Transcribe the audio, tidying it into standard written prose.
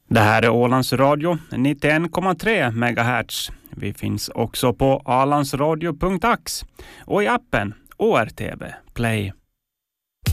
Det här är Ålands Radio 91,3 MHz. Vi finns också på alansradio.ax och i appen ORTV Play.